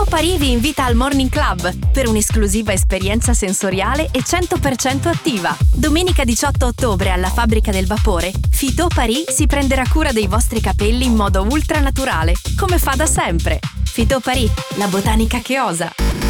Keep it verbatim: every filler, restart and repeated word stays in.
Paris vi invita al Morning Club per un'esclusiva esperienza sensoriale e cento per cento attiva. Domenica diciotto ottobre alla Fabbrica del Vapore, Fito Paris si prenderà cura dei vostri capelli in modo ultra naturale, come fa da sempre. Fito Paris, la botanica che osa.